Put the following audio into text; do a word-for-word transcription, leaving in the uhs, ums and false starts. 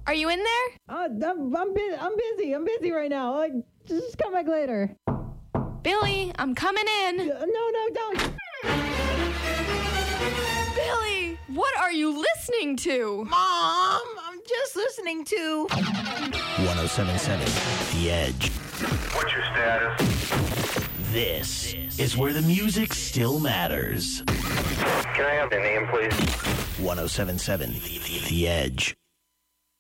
Are you in there? Uh, I'm, I'm, bu- I'm busy. I'm busy right now. Uh, just come back later. Billy, I'm coming in. Uh, no, no, don't. Billy, what are you listening to? Mom, I'm just listening to one oh seven point seven The Edge. What's your status? This is where the music still matters. Can I have the name, please? one oh seven point seven The Edge.